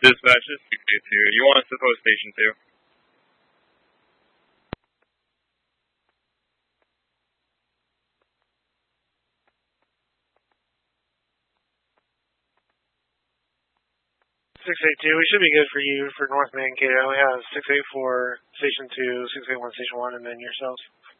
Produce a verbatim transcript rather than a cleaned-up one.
Dispatch is six eight two. You want us to post station two? six eight two, we should be good for you for North Mankato. We have six eight four, Station two, six eight one, Station one, and then yourselves.